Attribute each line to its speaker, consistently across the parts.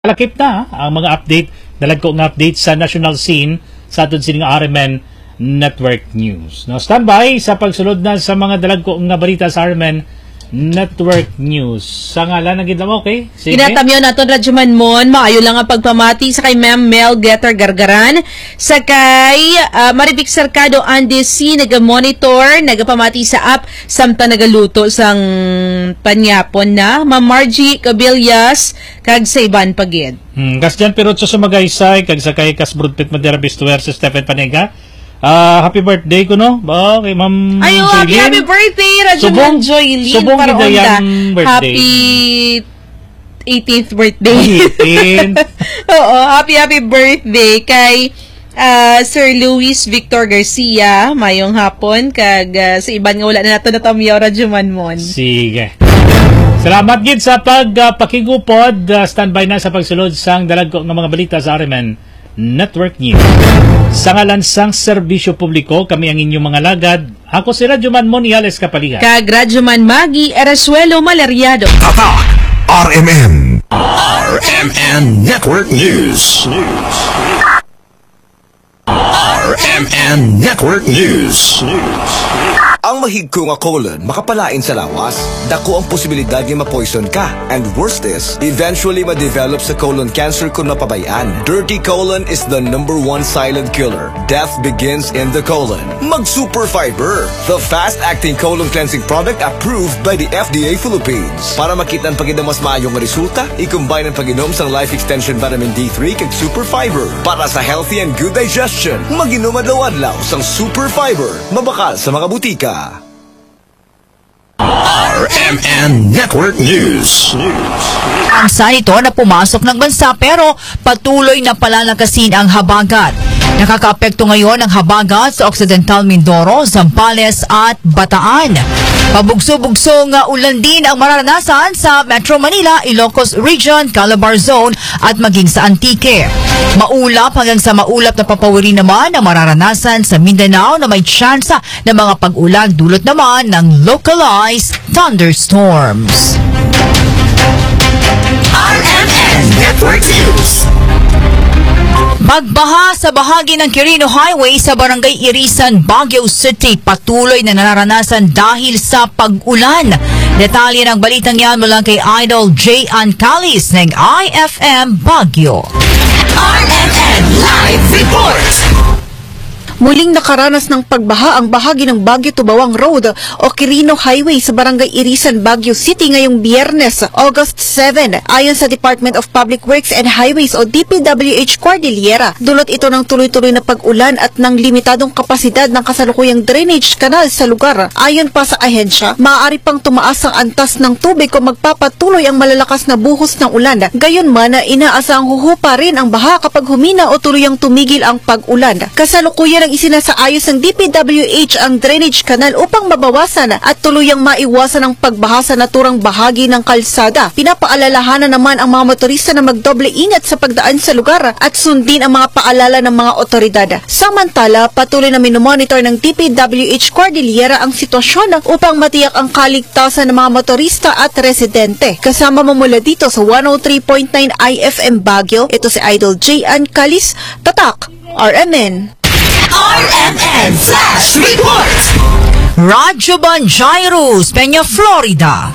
Speaker 1: Lakip na ang mga update, dalagko nga update sa national scene sa atod sining RMN Network News. No, standby sa pagsulod na sa mga dalagko nga balita sa RMN Network News. Sa ngalan ng gidlam, okay? Sige.
Speaker 2: Kinatamyo naton Radyo Manmon, maayo lang ang pagpamati sa kay Ma'am Mel Getter Gargaran, sa kay Marivic Cercado Andesi, naga-monitor, nagapamati sa app, samta nagaluto sang panyapon na, Ma'am Margie Cabillas, kag sa iban pagid.
Speaker 1: Gas dyan, pero sa sumagaysay, kag sa kay Kasbrudpit Madera Bistuer, si Stephen Panega. Happy birthday ko, no? Okay, Ma'am
Speaker 2: Ayo, happy birthday, Radyo Man Joylene.
Speaker 1: Subong birthday.
Speaker 2: Happy 18th birthday.
Speaker 1: 18th.
Speaker 2: Oo, happy birthday kay Sir Luis Victor Garcia. Mayong hapon, kag sa iban nga wala na nato natamyaw, Radyo Manmon.
Speaker 1: Sige. Salamat gid sa pagpakigupod. Standby na sa pagsulod sang dalagko ng mga balita sa RMN Network News. Sa ngalan sang serbisyo publiko, kami ang inyong mga lagad. Ako si Radyo Man Moniales Kapaligan.
Speaker 2: Kag Radyo Man Magi Erasuelo Malariado.
Speaker 3: Tatak RMN Network News. RMN Network News. Ang mahigko nga colon makapalain sa lawas, dako ang posibilidad nga ma-poison ka. And worst is, eventually ma-develop sa colon cancer kung napabayaan. Dirty colon is the #1 silent killer. Death begins in the colon. Mag-Super Fiber, the fast-acting colon cleansing product approved by the FDA Philippines. Para makita ang pagidang mas maayong resulta, i-combine ang pag-inom sang Life Extension Vitamin D3 kag Super Fiber. Para sa healthy and good digestion, mag-inom adlaw-adlaw sang Super Fiber. Mabakal sa mga butika. RMN Network News.
Speaker 4: Ang sanito na pumasok ng bansa pero patuloy na palalakasin ang habagat. Nakakaapekto ngayon ang habagat sa Occidental Mindoro, Zambales at Bataan. Pabugso-bugso nga ulan din ang mararanasan sa Metro Manila, Ilocos Region, Calabar Zone at maging sa Antique. Maulap hanggang sa maulap na papawiri naman ang mararanasan sa Mindanao na may tsansa ng mga pag-ulan dulot naman ng localized thunderstorms. RMN Network News. Magbaha sa bahagi ng Quirino Highway sa Barangay Irisan, Baguio City patuloy na nararanasan dahil sa pag-ulan. Detalye ng balitang yan mula kay Idol J. Ancalis ng IFM Baguio. RMN Live Report.
Speaker 5: Muling nakaranas ng pagbaha ang bahagi ng Baguio to Bawang Road o Quirino Highway sa Barangay Irisan, Baguio City ngayong Biyernes, August 7. Ayon sa Department of Public Works and Highways o DPWH Cordillera, dulot ito ng tuloy-tuloy na pag-ulan at ng limitadong kapasidad ng kasalukuyang drainage canal sa lugar. Ayon pa sa ahensya, maaari pang tumaas ang antas ng tubig kung magpapatuloy ang malalakas na buhos ng ulan. Gayunman, inaasahang huhupa rin ang baha kapag humina o tuluyang tumigil ang pag-ulan. Kasalukuyan isinasaayos ng DPWH ang drainage canal upang mabawasan at tuluyang maiwasan ang pagbaha sa naturang bahagi ng kalsada. Pinapaalalahanan naman ang mga motorista na magdoble ingat sa pagdaan sa lugar at sundin ang mga paalala ng mga otoridad. Samantala, patuloy na minomonitor ng DPWH Cordillera ang sitwasyon upang matiyak ang kaligtasan ng mga motorista at residente. Kasama mo mula dito sa 103.9 IFM Baguio, ito si Idol J. Ancalis, Tatak, RMN.
Speaker 4: RMN Flash Report. Radyo Banjairos, Peña, Florida.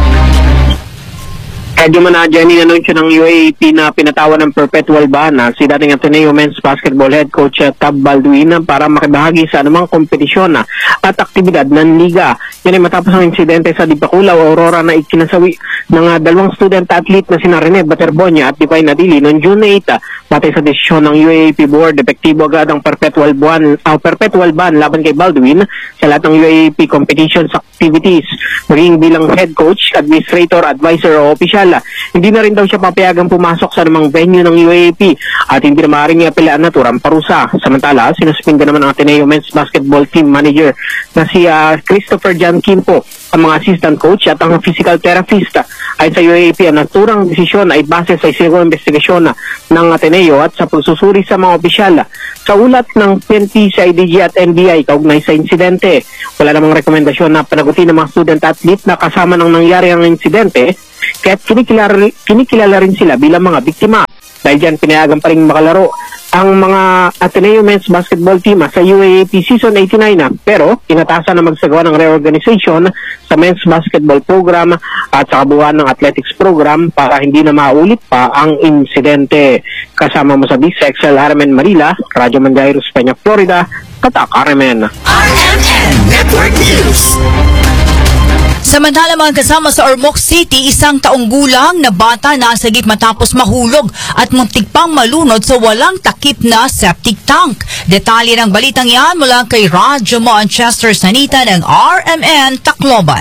Speaker 6: Radyo Manadya, inanunsyo ng UAAP na pinatawan ng perpetual ban si dating Ateneo Men's Basketball Head Coach Tab Balduina para makibahagi sa anumang kompetisyon at aktibidad ng liga. Yan ay matapos ang insidente sa Dipakulaw, Aurora na ikinasawi ng dalawang student athlete na sina Rene Baterbonia at Divine Adili noong June 8. Batay sa desisyon ng UAAP Board, epektibo agad ang perpetual ban laban kay Balduin sa lahat ng UAAP competitions activities. Maging bilang head coach, administrator, advisor o opisyal, hindi na rin daw siya papayagang pumasok sa namang venue ng UAAP at hindi na maaaring iapelaan na turang parusa. Samantala, sinuspinda naman ang Ateneo Men's Basketball Team Manager na si Christopher John Kimpo, ang mga assistant coach at ang physical therapist. Ayon sa UAAP, ang naturang desisyon ay base sa isinagawang investigasyon ng Ateneo at sa pagsusuri sa mga opisyal. Sa ulat ng PNP, CIDG at NBI kaugnay sa insidente, wala namang rekomendasyon na panagutin ng mga student athlete na kasama ng nangyari ang insidente Kaya't kinikilala rin sila bilang mga biktima. Dahil dyan, pinayagan pa rin makalaro ang mga Ateneo Men's Basketball Team sa UAAP Season 89 pero inatasan na magsagawa ng reorganization sa Men's Basketball Program at sa kabuuan ng Athletics Program para hindi na maulit pa ang insidente. Kasama mo sa XL RMN Manila, Radyo Manjairos, Peña, Florida, Tatak RMN.
Speaker 3: RMN Network News.
Speaker 4: Samantala mga kasama sa Ormoc City, isang taong gulang na bata nasagip matapos mahulog at muntik pang malunod sa walang takip na septic tank. Detalye ng balitang yan mula kay Radyo Manchester Sanita ng RMN Tacloban.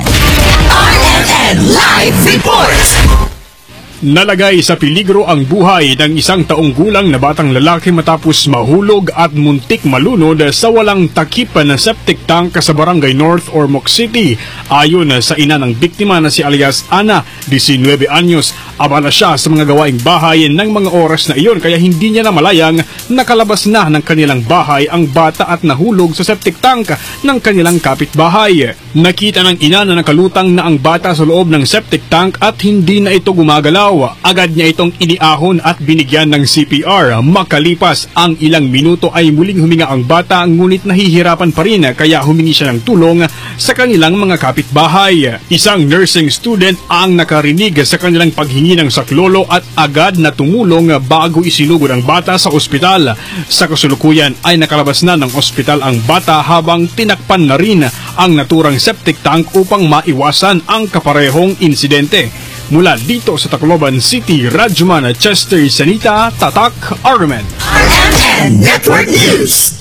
Speaker 3: RMN Live Report.
Speaker 7: Nalagay sa peligro ang buhay ng isang taong gulang na batang lalaki matapos mahulog at muntik malunod sa walang takip na septic tank sa Barangay North, Ormoc City. Ayon sa ina ng biktima na si alias Ana, 19 anyos, abala siya sa mga gawaing bahay ng mga oras na iyon kaya hindi niya namalayang nakalabas na ng kanilang bahay ang bata at nahulog sa septic tank ng kanilang kapitbahay. Nakita ng ina na nakalutang na ang bata sa loob ng septic tank at hindi na ito gumagalaw. Agad niya itong iniahon at binigyan ng CPR. Makalipas ang ilang minuto ay muling huminga ang bata ngunit nahihirapan pa rin kaya humingi siya ng tulong sa kanilang mga kapitbahay. Isang nursing student ang nakarinig sa kanilang paghingi ng saklolo at agad na tumulong bago isinugod ang bata sa ospital. Sa kasulukuyan ay nakalabas na ng ospital ang bata habang tinakpan na rin ang naturang septic tank upang maiwasan ang kaparehong insidente. Mula dito sa Tacloban City, Radyoman Chester Sanita, Tatak RMN.
Speaker 3: RMN Network News.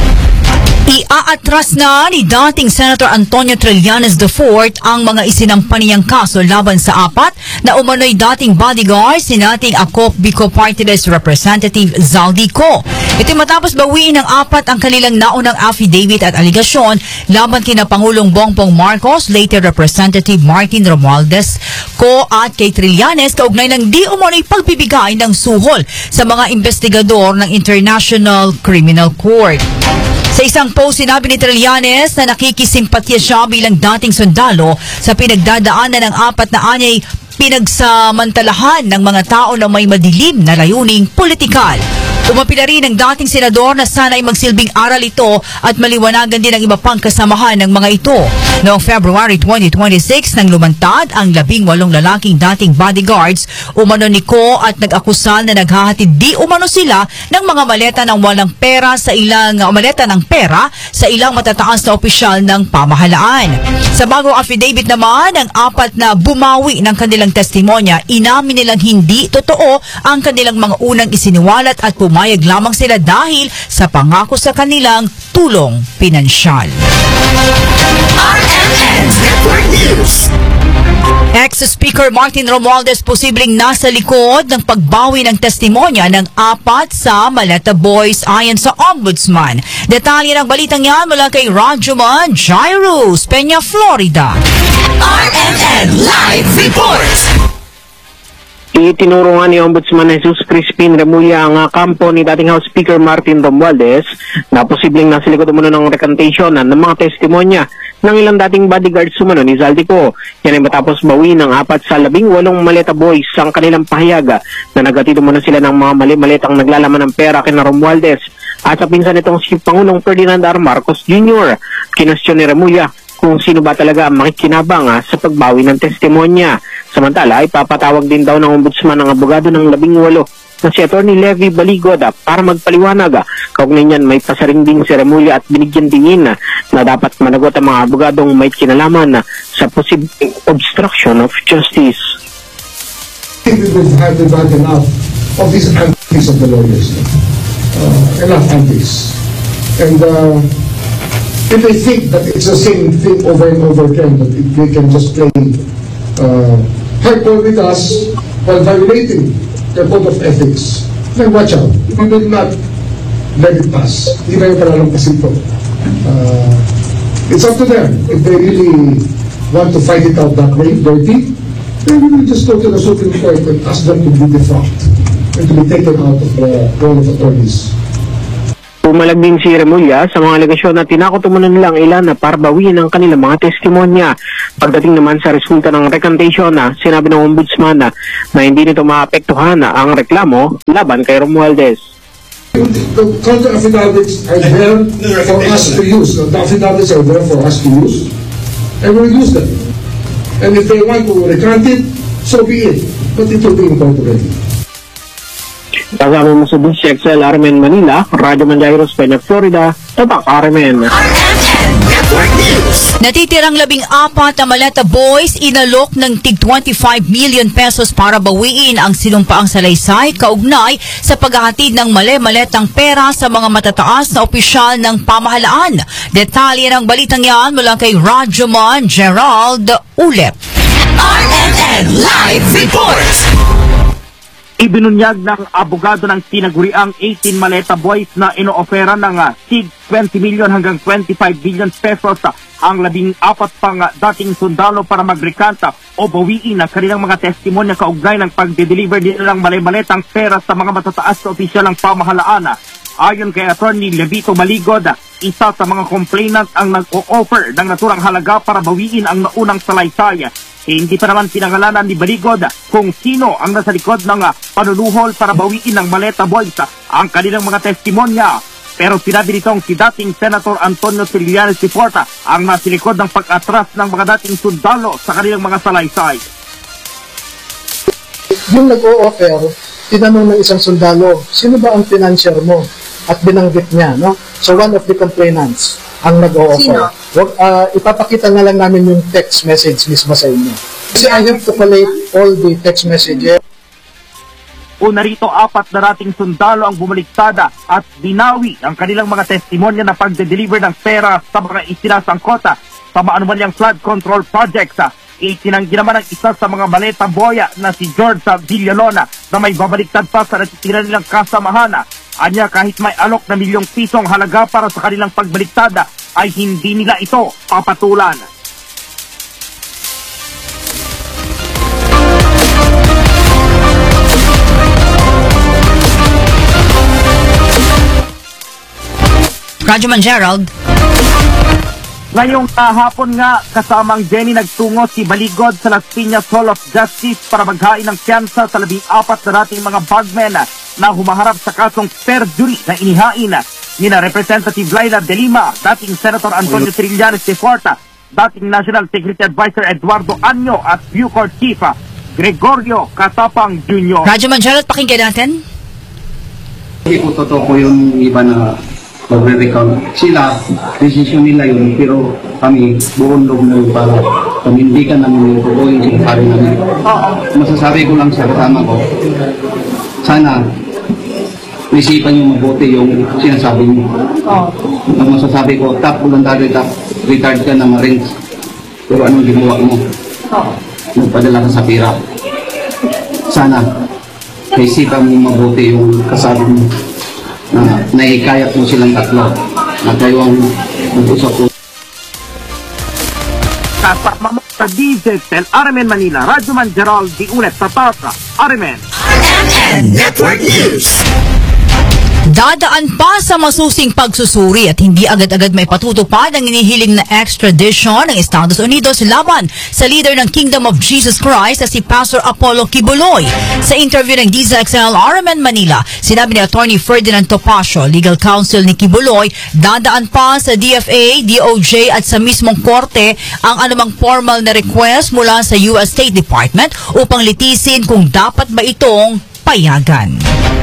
Speaker 4: Iaatras na ni dating Senator Antonio Trillanes IV ang mga isinampaniang kaso laban sa apat na umano'y dating bodyguards ni dating AKOP Bicol Party List Representative Zaldi Co. Ito matapos bawiin ng apat ang kanilang naunang affidavit at aligasyon laban kina Pangulong Bongbong Marcos, later Representative Martin Romualdez Co. at kay Trillanes kaugnay ng di umano'y pagbibigay ng suhol sa mga investigador ng International Criminal Court. Sa isang post, sinabi ni Trillanes na nakikisimpatya siya bilang dating sundalo sa pinagdadaanan ng apat na anyay pinagsamantalahan ng mga tao na may madilim na layuning politikal. Umapila rin ng dating senador na sana ay magsilbing aral ito at maliwanagan din ang iba pang kasamahan ng mga ito. Noong February 2026 nang lumantad ang 18 lalaking dating bodyguards, umano ni Ko at nag-akusal na naghahatid di umano sila ng mga maleta ng walang pera sa ilang maleta ng pera sa ilang matataas na opisyal ng pamahalaan. Sa bagong affidavit naman, ang apat na bumawi ng kanilang testimonya, inamin nilang hindi totoo ang kanilang mga unang isiniwalat at pumayag lamang sila dahil sa pangako sa kanilang tulong pinansyal.
Speaker 3: RMN Network News.
Speaker 4: Ex-Speaker Martin Romualdez posibleng nasa likod ng pagbawi ng testimonya ng apat sa Maleta Boys ayon sa Ombudsman. Detalye ng balitang yan mula kay Radyoman Jairus, Peña, Florida.
Speaker 3: RMN Live Report.
Speaker 6: Itinuro nga ni Ombudsman Jesus Crispin Remulla ang kampo ni dating House Speaker Martin Romualdez na posibleng nasa likod umano ng recantation ng mga testimonya ng ilang dating bodyguards umano ni Zaldi Co. Yan ay matapos bawi ng apat sa 18 Maleta Boys ang kanilang pahayag na nagatid umano sila ng mga mali-maletang naglalaman ng pera kina Romualdez at sa pinsan nitong si Pangulong Ferdinand R. Marcos Jr. Kinwestiyon ni Remulla kung sino ba talaga ang makikinabang sa pagbawi ng testimonya. Samantala, ipapatawag din daw ng ombudsman ng abogado ng 18 na si Atty. Levi Baligod para magpaliwanag. Kaugnay niyan, may pasaring din si Remulla at binigyan din na dapat managot ang mga abogadong may kinalaman sa posibleng obstruction of justice.
Speaker 8: I think we've had enough of these antics of the lawyers. Enough antics. And if they think that it's the same thing over and over again, that they can just play hardball with us while violating their code of ethics, then watch out. We will not let it pass. Hindi na yung palalampasin po. It's up to them. If they really want to fight it out that way, dirty, then we will just go to the Supreme Court and ask them to be defrocked and to be taken out of the role of attorneys.
Speaker 6: Pumalag din si Remulla sa mga alegasyon na tinakotumanan nilang ilan na para bawiin ang kanilang mga testimonya. Pagdating naman sa resulta ng recantation sinabi ng ombudsman na hindi nito maapektuhan ang reklamo laban kay Romualdez.
Speaker 8: The counter affidavits are there for us to use. The affidavits are there for us to use, and we'll use them. And if they want to recant it, so be it. But it will be incorporated.
Speaker 6: Kasama mo sa Bus XL Armen Manila, Radyo Manjairos, Peña, Florida, Tabak Armen.
Speaker 4: Natitirang 14 na Maleta Boys inalok ng tig 25 million pesos para bawiin ang sinumpaang salaysay kaugnay sa paghahatid ng mali-maletang pera sa mga matataas na opisyal ng pamahalaan. Detalye ng balitang yan mula kay Rajuman Gerald Ulep.
Speaker 3: RMN Live Report!
Speaker 9: Ibinunyag ng abogado ng tinaguriang 18 Maleta Boys na inoofera ng tig 20 million hanggang 25 billion pesos ang 14 pang dating sundalo para magrekanta o bawiin ang kanilang mga testimonya kaugnay ng pagde-deliver nila ng mali-maletang pera sa mga matataas na opisyal ng pamahalaan. Ayon kay Attorney Levito Maligod, isa sa mga complainant ang nag-o-offer ng naturang halaga para bawiin ang naunang salaysay. Hindi pa naman pinangalanan ni Baligod kung sino ang nasa likod ng panunuhol para bawiin ng Maleta Boys ang kanilang mga testimonya. Pero sinabi nitong si dating Senator Antonio Trillanes Ciporta ang nasa likod ng pag-atras ng mga dating sundalo sa kanilang mga salaysay.
Speaker 10: Yung nag-o-offer, tinanong ng isang sundalo, sino ba ang financier mo? At binanggit niya, no? So one of the complainants ang nag-o-offer. Ipapakita na lang namin yung text message mismo sa inyo. Kasi I have to collate all the text messages.
Speaker 9: Una rito, 4 na dating sundalo ang bumaliktad at binawi ang kanilang mga testimonya na pagde-deliver ng pera sa mga isinasangkota sa maanumalyang flood control projects. Itinanggi naman ang isa sa mga maleta boya na si George Villalona na may babaliktad pa sa natitira nilang kasamahan. Anya kahit may alok na milyong pisong halaga para sa kanilang pagbaliktad ay hindi nila ito papatulan.
Speaker 4: Rajuman Gerald.
Speaker 9: Ngayong hapon nga, kasamang Jenny nagtungo si Baligod sa Las Piñas Hall of Justice para maghain ng piyansa sa 14 na dating mga bagmen na humaharap sa kasong perjury na inihain nina Representative Laila De Lima, dating Senator Antonio Trillanes Ciporta, dating National Security Advisor Eduardo Anyo at Bucor Chief Gregorio Catapang Jr.
Speaker 4: Rajuman Gerald, pakinggan natin.
Speaker 11: Hindi po totoo po yung iba na magre-recount. Sila, desisyon nila yun, pero kami, buong loob na yun para pamindigan namin yung totoo yung sinasabi namin. Masasabi ko lang sa kasama ko, sana, isipan yung mabuti yung sinasabi niyo. Ang masasabi ko, top voluntary, top retired ka na Marines. Pero anong ginawa mo? Nagpadala ka sa pira. Sana, isipan mo mabuti yung kasabi mo. Na naikayat mo silang tatlo na kayo ang mag-usap po.
Speaker 9: Kasama mo sa DZL Armen Manila, Rajuman Gerald di ulit sa Tatra, Armen.
Speaker 3: RMN Network News.
Speaker 4: Dadaan pa sa masusing pagsusuri at hindi agad-agad may patutupad ang inihiling na extradition ng Estados Unidos laban sa leader ng Kingdom of Jesus Christ na si Pastor Apollo Kibuloy. Sa interview ng DZXL RMN Manila, sinabi ni Attorney Ferdinand Topacio, legal counsel ni Kibuloy, dadaan pa sa DFA, DOJ at sa mismong korte ang anumang formal na request mula sa US State Department upang litisin kung dapat ba itong payagan.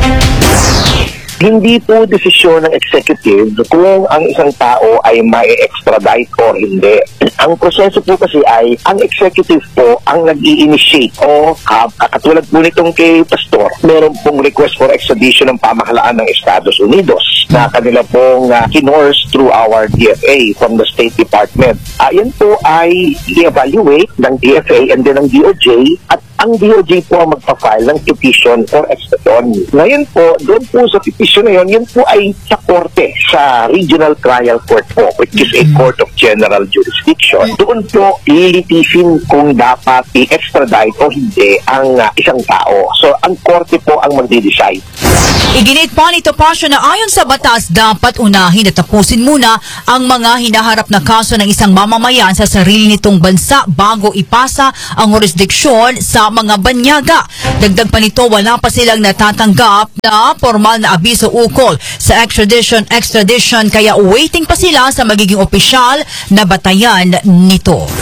Speaker 12: Hindi po desisyon ng executive kung ang isang tao ay mai-extradite o hindi. Ang proseso po kasi ay ang executive po ang nag-i-initiate o katulad po nitong kay Pastor, meron pong request for extradition ng pamahalaan ng Estados Unidos na kanila pong kinors through our DFA from the State Department. Yan po ay i-evaluate ng DFA and then ng DOJ at ang DOJ po ang magpa-file ng petition for extradition. Ngayon po, doon po sa petition na yun po ay sa korte, sa Regional Trial Court po, which is a court of general jurisdiction. Doon po lilitisin kung dapat i-extradite o hindi ang isang tao. So, ang korte po ang magde-decide.
Speaker 4: Iginit pa ni Topacio na ayon sa batas, dapat unahin at tapusin muna ang mga hinaharap na kaso ng isang mamamayan sa sarili nitong bansa bago ipasa ang jurisdiksyon sa mga banyaga. Dagdag pa nito, wala pa silang natatanggap na formal na abiso ukol sa extradition kaya waiting pa sila sa magiging opisyal na batayan nito.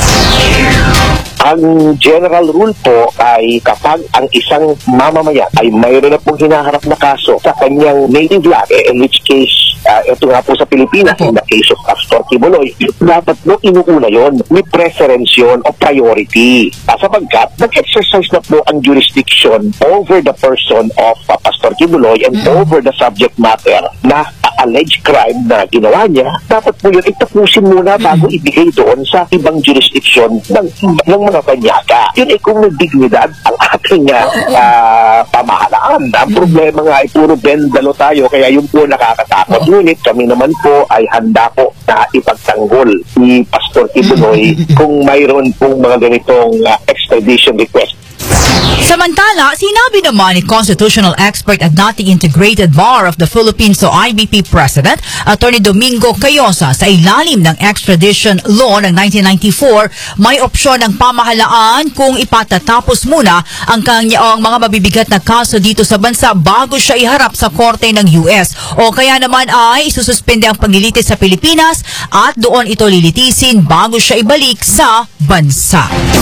Speaker 12: Ang general rule po ay kapag ang isang mamamayan ay mayroon na pong hinaharap na kaso sa kanyang native land, in which case, ito nga po sa Pilipinas, in the case of Pastor Kibuloy, dapat no inuuna yon, may preference yon o priority. Sapagkat nag-exercise na po ang jurisdiction over the person of Pastor Kibuloy and over the subject matter na alleged crime na ginawa niya, dapat po yun itapusin muna bago ibigay doon sa ibang jurisdiction ng mga banyaga. Yun ay kung may dignidad ang ating pamahalaan. Ang problema nga ay puro bendalo tayo, kaya yun po nakakatakot. Ngunit kami naman po ay handa po na ipagtanggol si Pastor Kibuloy kung mayroon pong mga ganitong extradition request.
Speaker 4: Samantala, sinabi naman ni constitutional expert at dating Integrated Bar of the Philippines o IBP President, Attorney Domingo Cayosa, sa ilalim ng extradition law ng 1994, may opsyon ng pamahalaan kung ipatatapos muna ang kanyang mga mabibigat na kaso dito sa bansa bago siya iharap sa korte ng US. O kaya naman ay isususpende ang paglilitis sa Pilipinas at doon ito lilitisin bago siya ibalik sa bansa.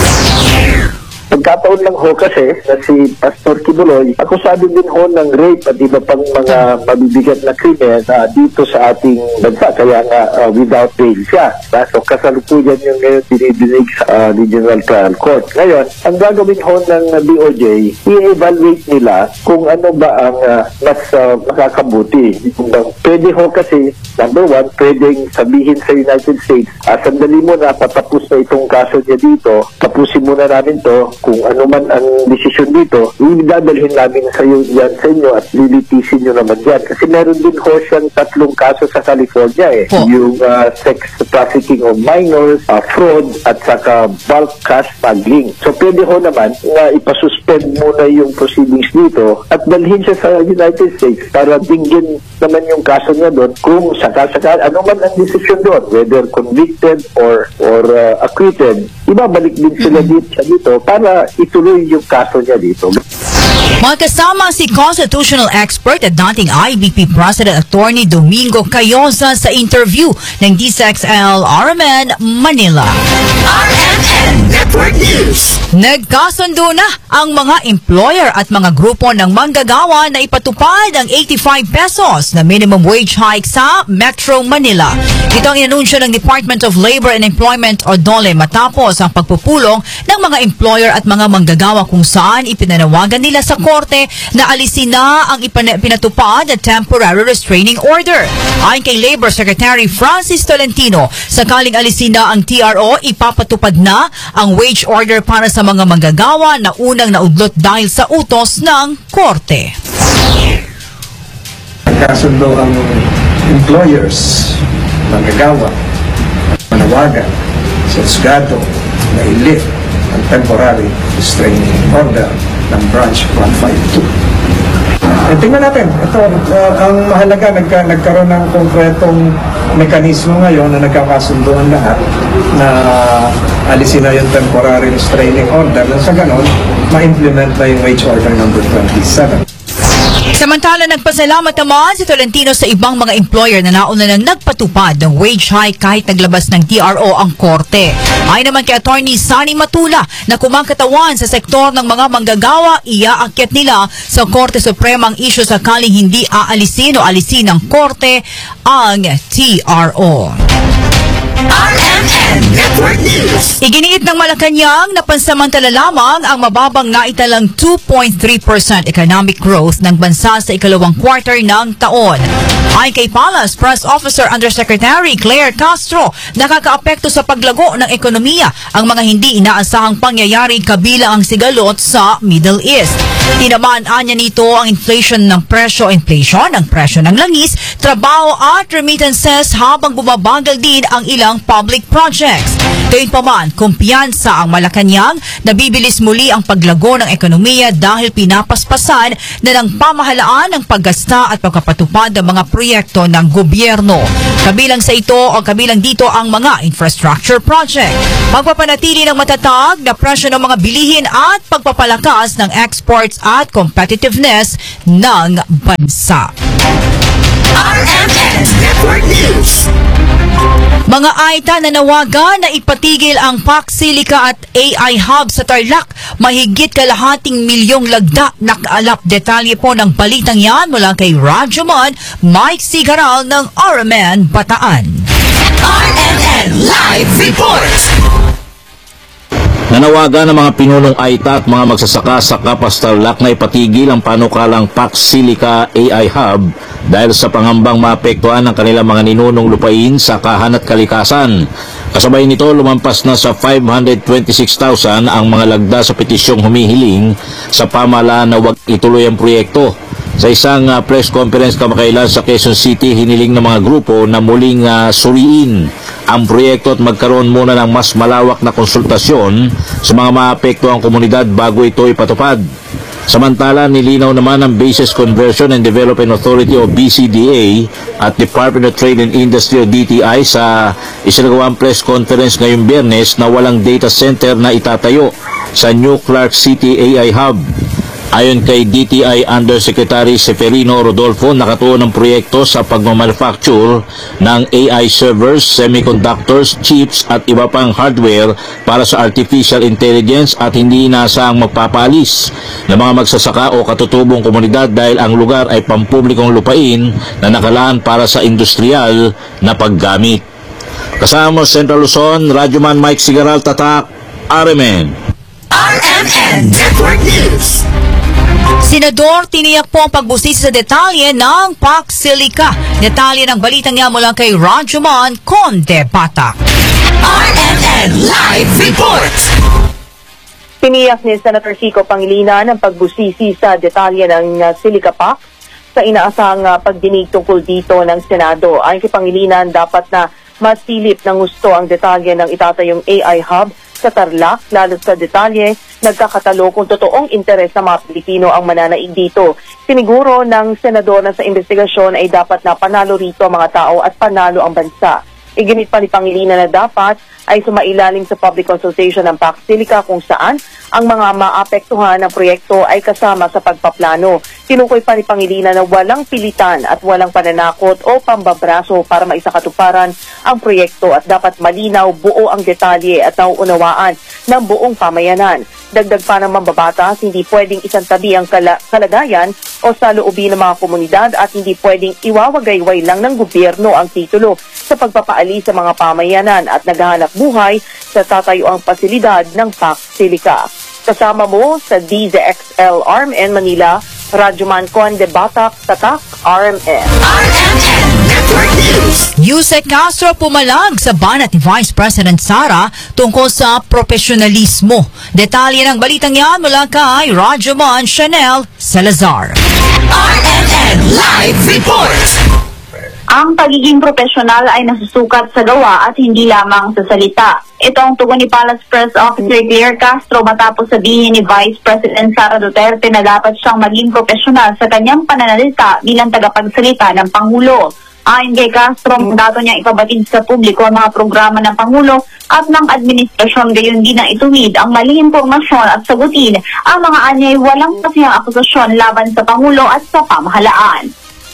Speaker 13: Pagkataon lang ho kasi na si Pastor Kibuloy, akusado din ho ng rape at iba pang mga mabibigat na krimen dito sa ating bansa. Kaya nga without bail siya. So kasalukuyan yung ngayon dinidinig sa Regional Trial Court. Ngayon, ang gagawin ho ng DOJ, i-evaluate nila kung ano ba ang mas makakabuti. Pwede ho kasi, number one, pwedeng sabihin sa United States, sandali mo na, patapos na itong kaso niya dito, tapusin muna namin to. Kung ano man ang desisyon dito, idadalhin namin sa inyo at lilitisin nyo naman yan. Kasi meron din ho siyang 3 kaso sa California Yung sex trafficking of minors, fraud, at saka bulk cash smuggling. So pwede ho naman na ipasuspend muna yung proceedings dito at dalhin siya sa United States para dinggin naman yung kaso niya doon kung sakasakal, ano man ang desisyon doon, whether convicted or acquitted, ibabalik din sila dito para ituloy yung kaso niya dito.
Speaker 4: Magkasama si constitutional expert at dating IBP President Attorney Domingo Cayosa sa interview ng DCXL RMN Manila. RMN Network News. Nagkasundo na ang mga employer at mga grupo ng manggagawa na ipatupad ang 85 pesos na minimum wage hike sa Metro Manila. Ito ang inanunsyo ng Department of Labor and Employment o DOLE matapos ang pagpupulong ng mga employer at mga manggagawa kung saan ipinanawagan nila sa korte na alisin na ang pinatupad na temporary restraining order. Ayon kay Labor Secretary Francis Tolentino, sakaling alisin na ang TRO, ipapatupad na ang wage order para sa mga manggagawa na unang naudlot dahil sa utos ng korte.
Speaker 10: Nagkasundo ang employers, manggagawa, manawagan sa husgado na i-lift ang temporary restraining order ng branch 152. Tingnan natin, ito ang mahalaga, nagkaroon ng konkretong mekanismo ngayon na nagkakasunduan lahat na alisin na yung temporary restraining order na sa ganon ma-implement na yung wage order number 27.
Speaker 4: Samantala, nagpasalamat naman si Tolentino sa ibang mga employer na nauna nang nagpatupad ng wage hike kahit naglabas ng TRO ang korte. Ayon naman kay Attorney Sunny Matula na kumakatawan sa sektor ng mga manggagawa, iaakyat nila sa Korte Suprema ang isyu sakaling hindi aalisin o alisin ng korte ang TRO. RMN Network News. Iginiit ng Malacanang na pansamantala lamang ang mababang naitalang 2.3% economic growth ng bansa sa ikalawang quarter ng taon. Ayon kay Palace Press Officer Undersecretary Claire Castro, nakakaapekto sa paglago ng ekonomiya ang mga hindi inaasahang pangyayari kabilang ang sigalot sa Middle East. Tinamaan niya nito ang inflation ng presyo ng langis, trabaho at remittances habang bumabagal din ang ilang public projects. Gayunpaman, kumpiyansa ang Malacanang na bibilis muli ang paglago ng ekonomiya dahil pinapaspasan na ng pamahalaan ang paggasta at pagpapatupad ng mga proyekto ng gobyerno. Kabilang dito ang mga infrastructure project. Pagpapanatili ng matatag na presyo ng mga bilihin at pagpapalakas ng exports at competitiveness ng bansa.
Speaker 14: RMN Network News.
Speaker 4: Mga AITA nanawagan na ipatigil ang PAC Silica at AI Hub sa Tarlac. Mahigit kalahating milyong lagda na kaalap. Detalye po ng balitang yan mula kay Radyoman Mike Sigaral ng RMN Bataan.
Speaker 14: RMN Live Report.
Speaker 15: Nanawagan ng mga pinunong AITA at mga magsasaka sa Kapas Tarlac na ipatigil ang panukalang PAC Silica AI Hub dahil sa pangambang maapektuhan ng kanilang mga ninunong lupain, sakahan at kalikasan. Kasabay nito, lumampas na sa 526,000 ang mga lagda sa petisyong humihiling sa pamahalaan na huwag ituloy ang proyekto. Sa isang press conference kamakailan sa Quezon City, hiniling ng mga grupo na muling suriin ang proyekto at magkaroon muna ng mas malawak na konsultasyon sa mga maapektuhang komunidad bago ito ipatupad. Samantala, nilinaw naman ng Bases Conversion and Development Authority o BCDA at Department of Trade and Industry o DTI sa isinagawang press conference ngayong Biyernes na walang data center na itatayo sa New Clark City AI Hub. Ayon kay DTI Undersecretary Seferino Rodolfo, nakatuon ang proyekto sa pagmamanufacture ng AI servers, semiconductors, chips at iba pang hardware para sa artificial intelligence at hindi inaasahang magpapaalis ng mga magsasaka o katutubong komunidad dahil ang lugar ay pampublikong lupain na nakalaan para sa industrial na paggamit. Kasama Central Luzon, Radyoman Mike Sigaral, Tatak, RMN.
Speaker 14: RMN Network News.
Speaker 4: Senador, tiniyak po ang pagbusisi sa detalye ng PAC Silica. Detalye ng balitang niya mula kay Radyoman Conde Batak.
Speaker 14: RMN Live Report.
Speaker 16: Tiniyak ni Senator Kiko Pangilinan ang pagbusisi sa detalye ng Silica PAC sa inaasahang pagdinig tungkol dito ng Senado. Ayon kay Pangilinan, dapat na masilip ng gusto ang detalye ng itatayong AI Hub sa Tarlac, lalo sa detalye, nagkakatalo kung totoong interes ng mga Pilipino ang mananaig dito. Siniguro ng senador na sa investigasyon ay dapat na panalo rito ang mga tao at panalo ang bansa. Iginit pa ni Pangilinan na dapat ay sumailalim sa public consultation ng PAC Silica kung saan ang mga maapektuhan ng proyekto ay kasama sa pagpaplano. Tinukoy pa ni Pangilinan na walang pilitan at walang pananakot o pambabraso para maisakatuparan ang proyekto at dapat malinaw, buo ang detalye at nauunawaan ng buong pamayanan. Dagdag pa ng mambabatas, hindi pwedeng isantabi ang kalagayan o saloobin ng mga komunidad at hindi pwedeng iwawagayway lang ng gobyerno ang titulo sa pagpapaalis sa mga pamayanan at naghahanap buhay sa tatayuang pasilidad ng PAC Silica. Kasama mo sa DZXL RMN Manila, Radyoman Conde Batak, Tatak, RMN.
Speaker 14: RMN Network News.
Speaker 4: Yusek Castro pumalag sa banat ni Vice President Sara tungkol sa profesionalismo. Detalye ng balitang yan mula kay Radyoman Chanel Salazar.
Speaker 14: RMN Live Report.
Speaker 17: Ang pagiging profesional ay nasusukat sa gawa at hindi lamang sa salita. Ito ang tugon ni Palace Press Officer Claire Castro matapos sabihin ni Vice President Sara Duterte na dapat siyang maging profesional sa kanyang pananalita bilang tagapagsalita ng Pangulo. Ayon kay Castro, dato niya ipabatid sa publiko ang mga programa ng Pangulo at ng administrasyon, gayon din na ituwid ang maling impormasyon at sagutin ang mga anyay walang kasiyang akusasyon laban sa Pangulo at sa pamahalaan.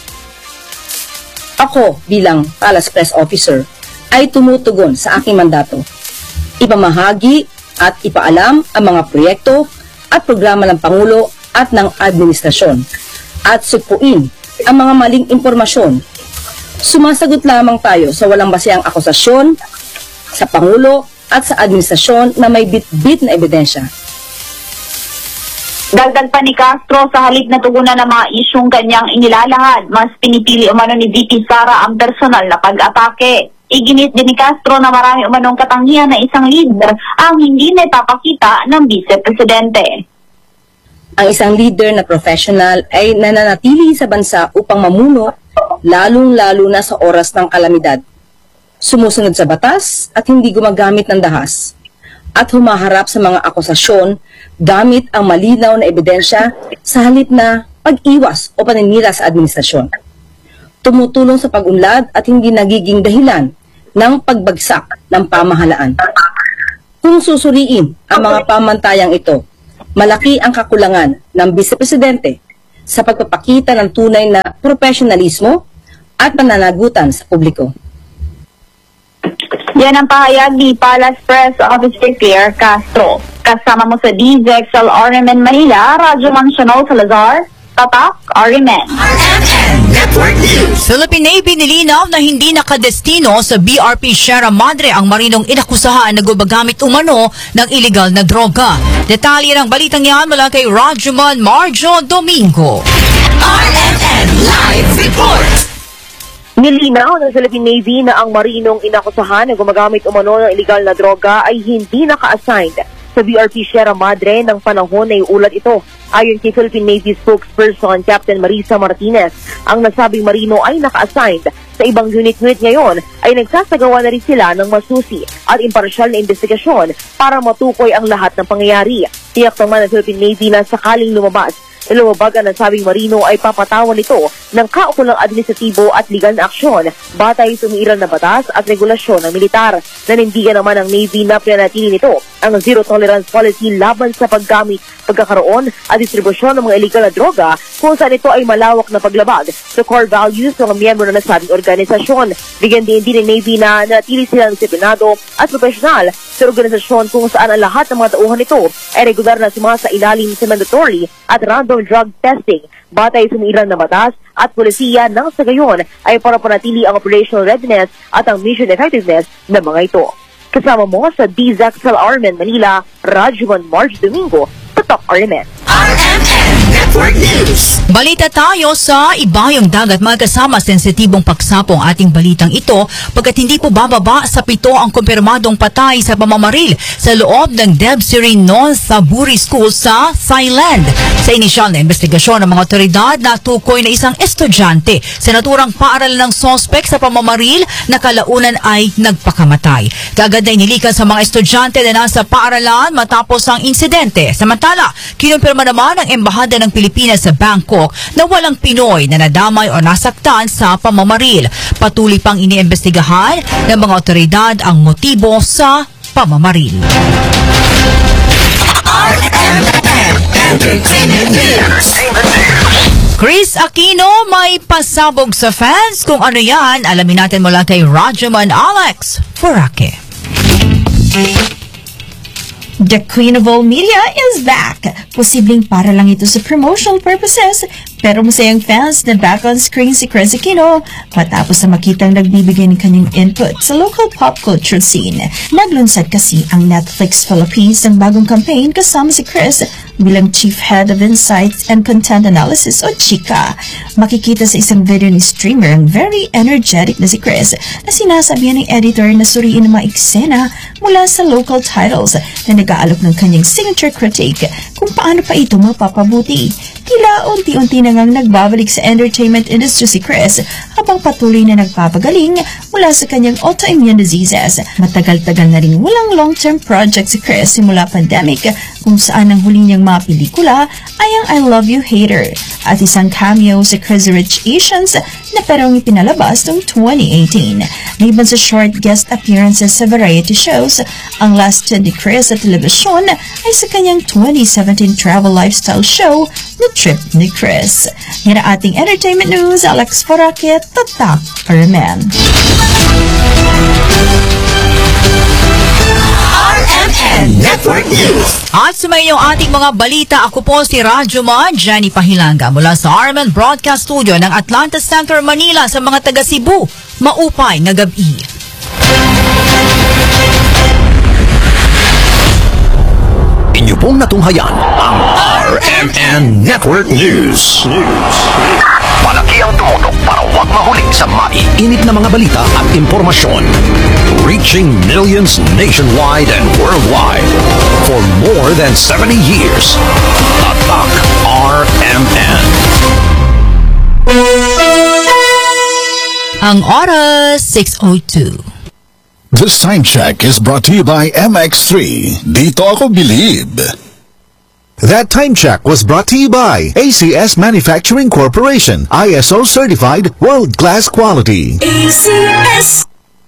Speaker 18: Ako bilang Palace Press Officer ay tumutugon sa aking mandato. Ipamahagi at ipaalam ang mga proyekto at programa ng Pangulo at ng administrasyon at supuin ang mga maling impormasyon. Sumasagot lamang tayo sa walang basehang akusasyon sa Pangulo at sa administrasyon na may bit-bit na ebidensya.
Speaker 17: Dagdag pa ni Castro, sa halip na tugunan ng mga isyong kanyang inilalahad, mas pinipili umano ni VP Sara ang personal na pag-atake. Iginit din ni Castro na marami umanong katangian na isang leader ang hindi na ipapakita ng Vice Presidente.
Speaker 18: Ang isang leader na professional ay nananatili sa bansa upang mamuno, lalong-lalo na sa oras ng kalamidad. sumusunod sa batas at hindi gumagamit ng dahas, at humaharap sa mga akusasyon gamit ang malinaw na ebidensya sa halip na pag-iwas o paninira sa administrasyon. Tumutulong sa pag-unlad at hindi nagiging dahilan ng pagbagsak ng pamahalaan. Kung susuriin ang mga pamantayang ito, malaki ang kakulangan ng Vice Presidente sa pagpapakita ng tunay na profesionalismo at pananagutan sa publiko.
Speaker 17: Yan ang pahayag ni Palace Press Officer Claire Castro. Kasama mo sa DZXL RMN Manila, Radyo Mansional Salazar, Tatak RMN.
Speaker 14: Network News.
Speaker 4: Philippine Navy nilinaw na hindi nakadestino sa BRP Sierra Madre ang marinong inakusahan na gumagamit umano ng iligal na droga. Detalye ng balitang yan mula kay Rajuman Marjo Domingo.
Speaker 14: RMN Live Report.
Speaker 16: Nilinaw ng Philippine Navy na ang marinong inakusahan na gumagamit umano ng iligal na droga ay hindi naka-assigned sa BRP Sierra Madre ng panahon na iulat ito. Ayon kay Philippine Navy spokesperson Captain Marisa Martinez, ang nasabing marino ay naka-assigned sa ibang unit-unit ngayon ay nagsasagawa na rin sila ng masusi at imparsyal na investigasyon para matukoy ang lahat ng pangyayari. Tiyak naman ng Philippine Navy na sakaling lumabag ang nasabing marino ay papatawan nito ng kaukulang administratibo at legal na aksyon batay sa umiiral na batas at regulasyon ng militar. Nanindigan naman ng Navy na pinanatili nito ang zero tolerance policy laban sa paggamit, pagkakaroon at distribusyon ng mga illegal na droga kung saan ito ay malawak na paglabag sa core values ng mga miyembro ng nasabing organisasyon. Bigyan din ng Navy na nanatili silang disiplinado at profesional sa organisasyon kung saan ang lahat ng mga tauhan nito ay regular na sumasa ilalim sa mandatory at random drug testing batay sa umiiral na batas at polisiya nang sa gayon ay para panatili ang operational readiness at ang mission effectiveness ng mga ito. Kasama mo sa DZXL RMN Manila, Rajuman Marj Domingo, Tatak RMN.
Speaker 14: RMN Network News.
Speaker 4: Balita tayo sa Ibayong Dagat. Magkasama sensitibong pagsapong ating balitang ito pagkat hindi po bababa sa 7 ang kumpirmadong patay sa pamamaril sa loob ng Debsiri Non-Saburi School sa Thailand. Sa inisyal na investigasyon ng mga otoridad, natukoy na isang estudyante sa naturang paaralan ng sospek sa pamamaril na kalaunan ay nagpakamatay. Kaagad na inilikan sa mga estudyante na nasa paaralan matapos ang insidente. Samantala, kinumpirma naman ng Embahada ng Pilipinas sa Bangkok na walang Pinoy na nadamay o nasaktan sa pamamaril. Patuloy pang iniimbestigahan ng mga otoridad ang motibo sa pamamaril. Chris Aquino may pasabog sa fans. Kung ano yan, alamin natin mula kay Rajuman Alex Furake.
Speaker 19: The Queen of All Media is back. Posibleng para lang ito sa promotional purposes, pero masayang fans na back on screen si Chris Aquino matapos na makitang nagbibigay ng kanyang input sa local pop culture scene. Naglunsad kasi ang Netflix Philippines ng bagong campaign kasama si Chris bilang Chief Head of Insights and Content Analysis o Chika. Makikita sa isang video ni streamer ang very energetic na si Chris na sinasabihan ng editor na suriin ang mga eksena mula sa local titles na nag-aalok ng kanyang signature critique kung paano pa ito mapapabuti. Tila unti-unti na ngang nagbabalik sa entertainment industry si Chris habang patuloy na nagpapagaling mula sa kanyang autoimmune diseases. Matagal-tagal na rin walang long-term project si Chris simula pandemic kung saan ang huli niyang mga pelikula ay ang I Love You Hater at isang cameo sa Crazy Rich Asians na perong ipinalabas noong 2018. Liban sa short guest appearances sa variety shows, ang last stint ni Chris sa telebisyon ay sa kanyang 2017 travel lifestyle show na Trip ni Chris. Yan ang ating entertainment news. Alex Furake, Tatak RMN.
Speaker 14: RMN Network News.
Speaker 4: At sumayin yung ating mga balita. Ako po si Rajuman Jenny Pahilanga mula sa RMN Broadcast Studio ng Atlanta Center, Manila sa mga taga Cebu. Maupay na gabi.
Speaker 3: Inyo pong natunghayan ang RMN Network News. Malaki ang tumutok para huwag mahuling sa maiinit na mga balita at impormasyon. Reaching millions nationwide and worldwide for more than 70 years. Tatak RMN.
Speaker 4: Ang oras, 6:02.
Speaker 20: This time check is brought to you by MX3. Dito ako bilib. That time check was brought to you by ACS Manufacturing Corporation, ISO certified world-class quality.
Speaker 14: ACS.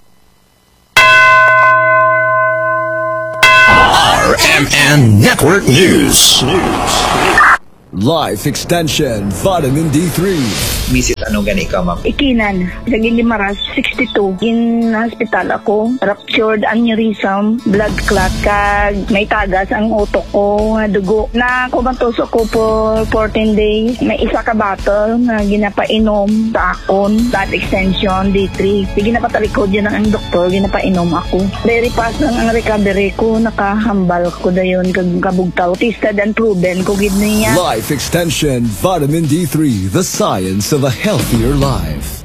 Speaker 3: RMN Network News. Life Extension Vitamin D3.
Speaker 21: Mrs. ano gani ka, ma'am?
Speaker 22: Ikinan, sa Gilimaras, 62. In hospital ako, ruptured aneurysm, blood clot, kag may tagas ang utok ko, nga dugo. Na kumantusok ko for 14 days. May isa ka bottle na ginapainom sa akon, blood extension, D3. Di ginapatalikod yun ang doktor, ginapainom ako. Very fast lang ang recovery ko, nakahambal ko na yun, kabugtaw. Tested and proven ko gid niya.
Speaker 3: Life Extension Vitamin D3, the science of a healthier life.